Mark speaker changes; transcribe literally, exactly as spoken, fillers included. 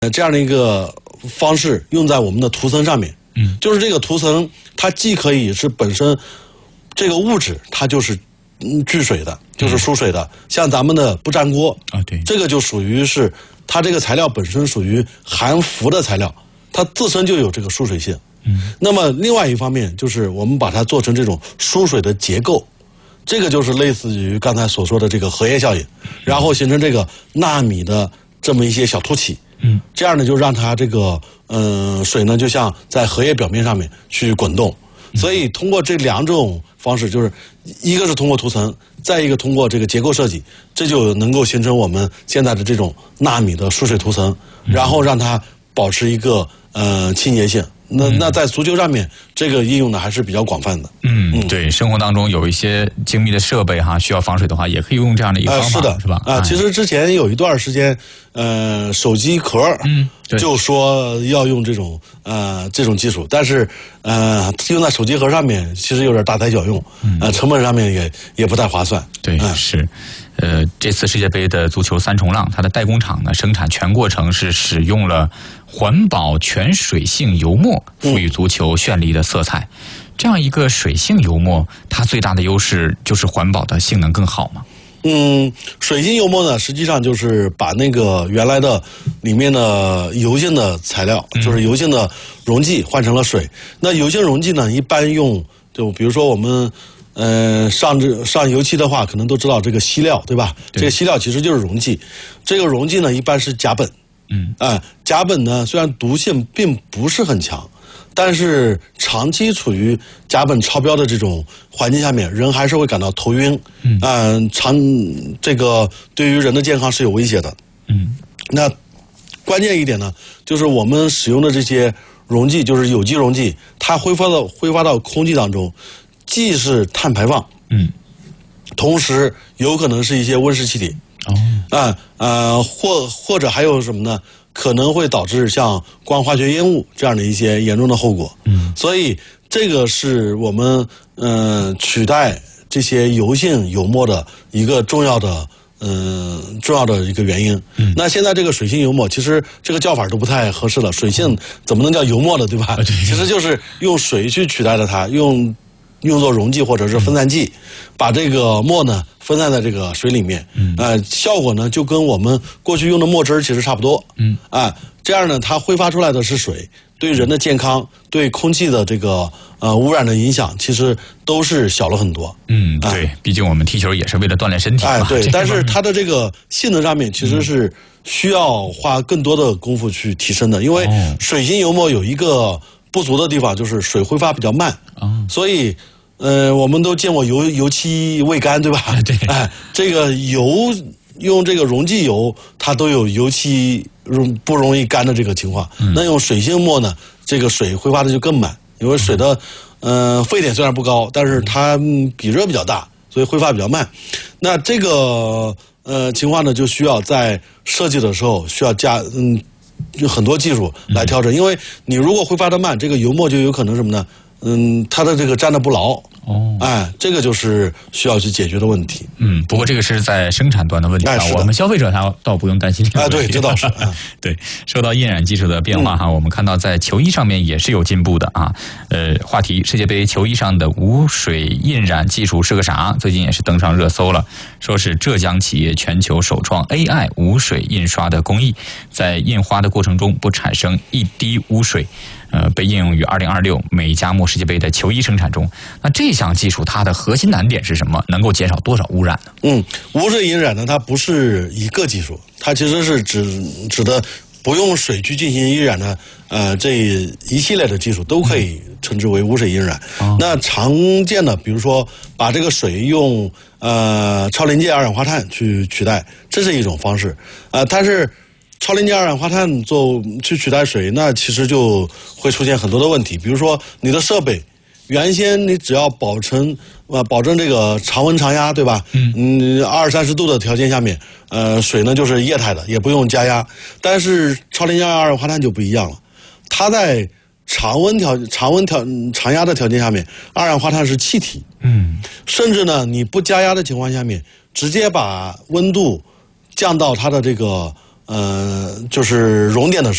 Speaker 1: 呃这样的一个方式用在我们的涂层上面。嗯，就是这个涂层，它既可以是本身这个物质，它就是嗯聚水的，就是疏水的。嗯、像咱们的不粘锅啊，对，这个就属于是它这个材料本身属于含氟的材料，它自身就有这个疏水性。嗯，那么另外一方面就是我们把它做成这种疏水的结构，这个就是类似于刚才所说的这个荷叶效应，然后形成这个纳米的这么一些小凸起。嗯，这样呢就让它这个嗯、呃、水呢就像在荷叶表面上面去滚动，所以通过这两种方式，就是一个是通过涂层，再一个通过这个结构设计，这就能够形成我们现在的这种纳米的疏水涂层，然后让它保持一个呃清洁性。那那在足球上面，这个应用呢还是比较广泛的。
Speaker 2: 嗯，嗯对，生活当中有一些精密的设备哈，需要防水的话，也可以用这样的一个方法，
Speaker 1: 呃、是的，
Speaker 2: 是吧？
Speaker 1: 啊、呃，其实之前有一段时间，呃，手机壳嗯就说要用这种呃这种技术，但是呃用在手机盒上面，其实有点大材小用，呃，成本上面也也不太划算。
Speaker 2: 对，嗯、是。呃，这次世界杯的足球三重浪，它的代工厂呢，生产全过程是使用了环保全水性油墨，赋予足球绚丽的色彩。嗯、这样一个水性油墨，它最大的优势就是环保的性能更好吗？
Speaker 1: 嗯，水性油墨呢，实际上就是把那个原来的里面的油性的材料，嗯、就是油性的溶剂换成了水。那油性溶剂呢，一般用就比如说我们。呃，上这上油漆的话，可能都知道这个锡料，对吧？对，这个锡料其实就是溶剂，这个溶剂呢一般是甲苯，嗯，啊、呃，甲苯呢虽然毒性并不是很强，但是长期处于甲苯超标的这种环境下面，人还是会感到头晕，嗯，啊、呃，长这个对于人的健康是有威胁的，嗯，那关键一点呢，就是我们使用的这些溶剂，就是有机溶剂，它挥发到挥发到空气当中。既是碳排放，嗯，同时有可能是一些温室气体，哦，啊呃或或者还有什么呢？可能会导致像光化学烟雾这样的一些严重的后果，嗯，所以这个是我们嗯、呃、取代这些油性油墨的一个重要的嗯、呃、重要的一个原因。嗯，那现在这个水性油墨其实这个叫法都不太合适了，水性怎么能叫油墨的，对吧？嗯、其实就是用水去取代了它，用。用作溶剂或者是分散剂，把这个墨呢分散在这个水里面，嗯，呃，效果呢就跟我们过去用的墨汁其实差不多，嗯，啊、呃，这样呢它挥发出来的是水，对人的健康、对空气的这个呃污染的影响，其实都是小了很多。
Speaker 2: 嗯，对，呃、毕竟我们踢球也是为了锻炼身体嘛。
Speaker 1: 哎，对，但是它的这个性能上面其实是需要花更多的功夫去提升的，因为水性油墨有一个不足的地方，就是水挥发比较慢，哦、所以。呃，我们都见过油油漆未干，对吧？对，哎，这个油用这个溶剂油，它都有油漆容不容易干的这个情况。嗯、那用水性墨呢，这个水挥发的就更慢，因为水的呃沸点虽然不高，但是它比热比较大，所以挥发比较慢。那这个呃情况呢，就需要在设计的时候需要加嗯，就很多技术来调整，嗯、因为你如果挥发的慢，这个油墨就有可能什么呢？嗯，它的这个粘的不牢哦，哎，这个就是需要去解决的问题。
Speaker 2: 嗯，不过这个是在生产端的问题啊，哎、我们消费者他倒不用担心这个问题。
Speaker 1: 哎，对，这倒是。嗯、
Speaker 2: 对，受到印染技术的变化哈，嗯、我们看到在球衣上面也是有进步的啊。呃，话题世界杯球衣上的无水印染技术是个啥？最近也是登上热搜了，说是浙江企业全球首创 A I 无水印刷的工艺，在印花的过程中不产生一滴污水。呃，被应用于二零二六美加墨世界杯的球衣生产中。那这项技术它的核心难点是什么？能够减少多少污染呢？
Speaker 1: 嗯，无水印染呢，它不是一个技术，它其实是指指的不用水去进行印染的，呃，这一系列的技术都可以称之为无水印染。嗯、那常见的，比如说把这个水用呃超临界二氧化碳去取代，这是一种方式。啊、呃，但是。超临界二氧化碳做去取代水，那其实就会出现很多的问题。比如说你的设备，原先你只要保证呃保证这个常温常压，对吧？嗯嗯，二三十度的条件下面，呃，水呢就是液态的，也不用加压。但是超临界二氧化碳就不一样了，它在常温条常温条常压的条件下面，二氧化碳是气体。嗯，甚至呢，你不加压的情况下面，直接把温度降到它的这个。 呃，就是熔点的时